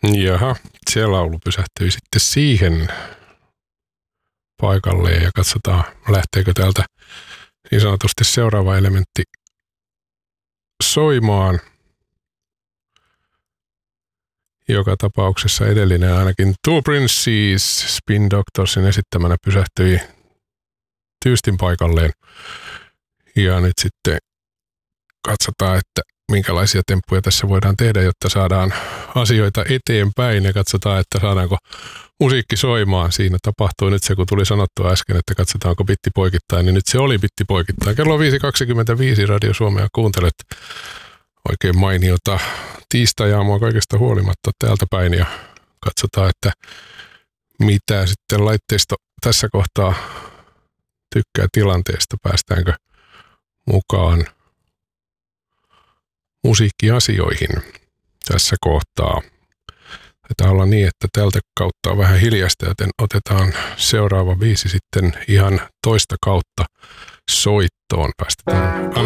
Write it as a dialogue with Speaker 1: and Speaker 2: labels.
Speaker 1: Jaha, se laulu pysähtyi sitten siihen paikalleen ja katsotaan, lähteekö täältä niin sanotusti seuraava elementti soimaan. Joka tapauksessa edellinen ainakin Two Princes Spin Doctorsin esittämänä pysähtyi tyystin paikalleen. Ja nyt sitten katsotaan, että minkälaisia temppuja tässä voidaan tehdä, jotta saadaan asioita eteenpäin ja katsotaan, että saadaanko musiikki soimaan. Siinä tapahtui nyt se, kun tuli sanottua äsken, että katsotaanko bitti poikittain, niin nyt se oli bitti poikittain. Kello 5.25 Radio Suomea kuuntelet oikein mainiota tiistai-aamua kaikesta huolimatta täältä päin ja katsotaan, että mitä sitten laitteisto tässä kohtaa tykkää tilanteesta, päästäänkö mukaan musiikkiasioihin tässä kohtaa. Taitaa olla niin, että tältä kautta on vähän hiljaista, joten otetaan seuraava biisi sitten ihan toista kautta soittoon. Päästetään